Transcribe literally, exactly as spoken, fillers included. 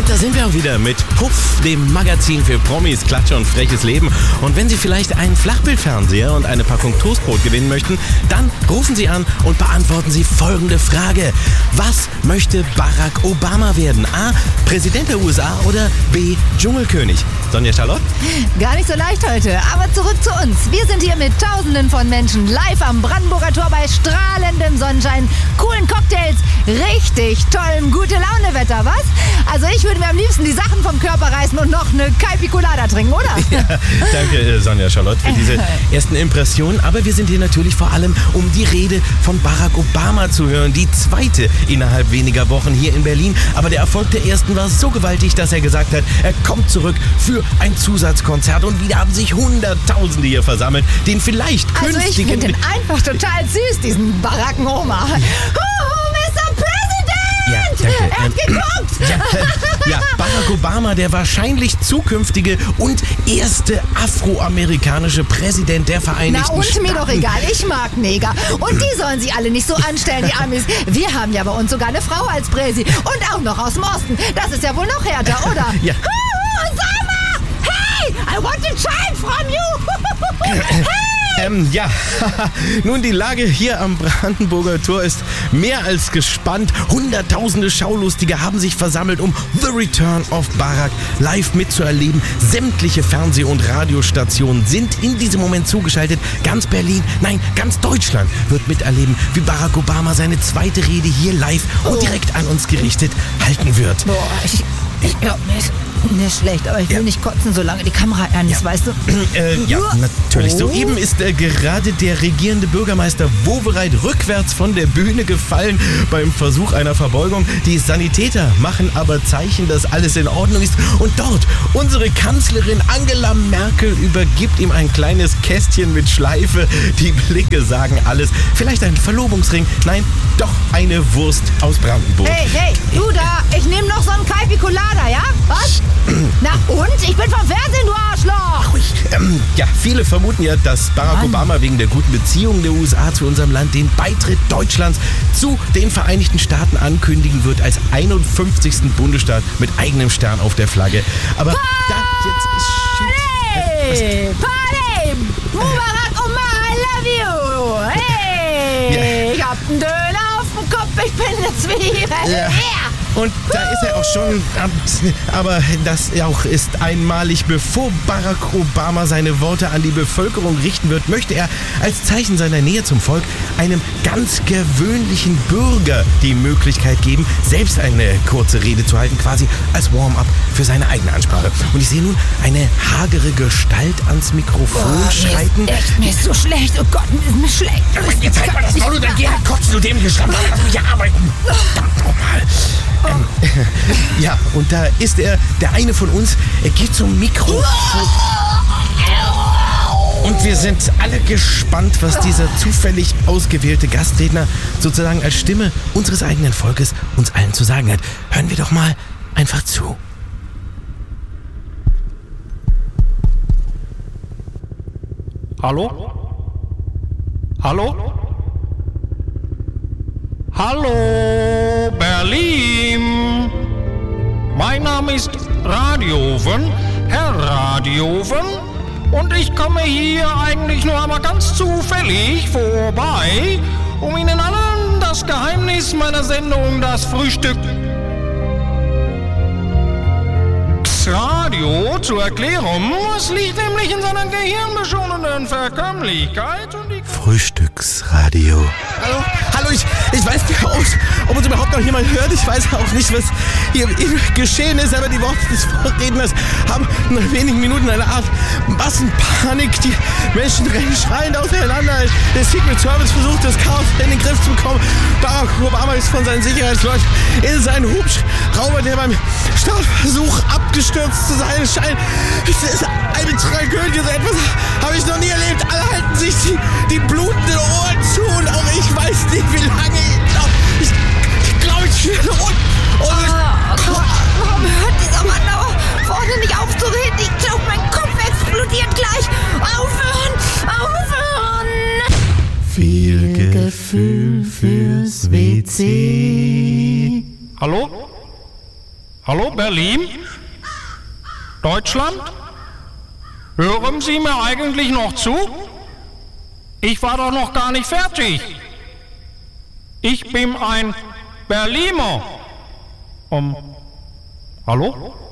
da sind wir auch wieder mit Puff, dem Magazin für Promis, Klatsche und freches Leben. Und wenn Sie vielleicht einen Flachbildfernseher und eine Packung Toastbrot gewinnen möchten, dann rufen Sie an und beantworten Sie folgende Frage. Was möchte Barack Obama werden? A. Präsident der U S A oder B. Dschungelkönig? Sonja Charlotte? Gar nicht so leicht heute, aber zurück zu uns. Wir sind hier mit Tausenden von Menschen live am Brandenburger Tor bei strahlendem Sonnenschein, coolen Cocktails, richtig tollem Gute-Laune-Wetter, was? Also ich würde mir am liebsten die Sachen vom Körper reißen und noch eine Caipi Colada trinken, oder? Ja, danke, Sonja Charlotte, für diese ersten Impressionen. Aber wir sind hier natürlich vor allem, um die Rede von Barack Obama zu hören. Die zweite innerhalb weniger Wochen hier in Berlin. Aber der Erfolg der ersten war so gewaltig, dass er gesagt hat, er kommt zurück für ein Zusatzkonzert. Und wieder haben sich Hunderttausende hier versammelt, den vielleicht also künftigen... Also ich finde den einfach total süß, diesen Barack Oma. Ja, danke. Er hat geguckt! Ja, ja, Barack Obama, der wahrscheinlich zukünftige und erste afroamerikanische Präsident der Vereinigten Na und Staaten. mir doch egal, ich mag Neger. Und die sollen sich alle nicht so anstellen, die Amis. Wir haben ja bei uns sogar eine Frau als Präsi. Und auch noch aus dem Osten. Das ist ja wohl noch härter, oder? Ja. Osama! Hey! I want a child from you! Hey! Ähm, ja, nun die Lage hier am Brandenburger Tor ist mehr als gespannt. Hunderttausende Schaulustige haben sich versammelt, um The Return of Barack live mitzuerleben. Sämtliche Fernseh- und Radiostationen sind in diesem Moment zugeschaltet. Ganz Berlin, nein, ganz Deutschland wird miterleben, wie Barack Obama seine zweite Rede hier live und oh. direkt an uns gerichtet halten wird. Boah, ich, ich glaube, mir ist, mir ist schlecht, aber ich will ja. nicht kotzen, solange die Kamera an ist, ja. weißt du? Äh, ja, natürlich. Oh. Soeben ist äh, gerade der regierende Bürgermeister Wowereit rückwärts von der Bühne gefallen beim Versuch einer Verbeugung. Die Sanitäter machen aber Zeichen, dass alles in Ordnung ist. Und dort, unsere Kanzlerin Angela Merkel übergibt ihm ein kleines Kästchen mit Schleife. Die Blicke sagen alles. Vielleicht ein Verlobungsring. Nein, doch eine Wurst aus Brandenburg. Hey, hey, du da, ich nehme noch so einen Caipi Colada, ja? Was? Na und? Ich bin vom Fernsehen, du Arschloch! Ruhig. Ähm, ja, viele vermuten ja, dass Barack Mann. Obama wegen der guten Beziehungen der U S A zu unserem Land den Beitritt Deutschlands zu den Vereinigten Staaten ankündigen wird als einundfünfzigsten Bundesstaat mit eigenem Stern auf der Flagge. Aber Party! da jetzt ist... Hey! Party! Barack Obama, I love you! Hey! Ja. Ich hab einen Döner auf dem Kopf, ich bin eine Zwiebel! Ja. Yeah. Und da ist er auch schon, aber das auch ist einmalig. Bevor Barack Obama seine Worte an die Bevölkerung richten wird, möchte er als Zeichen seiner Nähe zum Volk einem ganz gewöhnlichen Bürger die Möglichkeit geben, selbst eine kurze Rede zu halten, quasi als Warm-up für seine eigene Ansprache. Und ich sehe nun eine hagere Gestalt ans Mikrofon Boah, schreiten. Mir ist echt, mir ist so schlecht, oh Gott, mir ist mir schlecht. Jetzt halt mal das Maul und dann geh halt kotzen, du dämliche Schlampe, lass mich hier arbeiten. Verdammt nochmal. Ähm, ja, und da ist er, der eine von uns, er geht zum Mikrofon. Und wir sind alle gespannt, was dieser zufällig ausgewählte Gastredner sozusagen als Stimme unseres eigenen Volkes uns allen zu sagen hat. Hören wir doch mal einfach zu. Hallo? Hallo? Hallo, Berlin! Mein Name ist Radioven, Herr Radioven, und ich komme hier eigentlich nur einmal ganz zufällig vorbei, um Ihnen allen das Geheimnis meiner Sendung, das Frühstück Radio zu erklären. Es liegt nämlich in seiner gehirnbeschonenden Verkömmlichkeit und die Frühstücksradio. Hallo, hallo, ich, ich weiß nicht, ob uns überhaupt noch jemand hört. Ich weiß auch nicht, was hier geschehen ist, aber die Worte des Vorredners haben nach wenigen Minuten eine Art Massenpanik. Die Menschen rennen schreiend auseinander. Der Secret Service versucht, das Chaos in den Griff zu bekommen. Barack Obama ist von seinen Sicherheitsleuten in seinen Hubschrauber, der beim Startversuch abgestürzt zu sein scheint. Es ist eine Tragödie, so etwas habe ich noch nie erlebt. Alle halten sich die, die blutenden Ohren zu und auch ich weiß nicht, wie lange ich noch. Ich, ich glaube, ich werde rund. Und oh, Gott, warum hört dieser Mann da vorne nicht auf zu reden? Ich glaube, mein Kopf explodiert gleich. Aufhören! Aufhören! Viel Gefühl fürs W C. Hallo? Hallo, Berlin? Deutschland? Hören Sie mir eigentlich noch zu? Ich war doch noch gar nicht fertig. Ich bin ein Berliner. Um, hallo?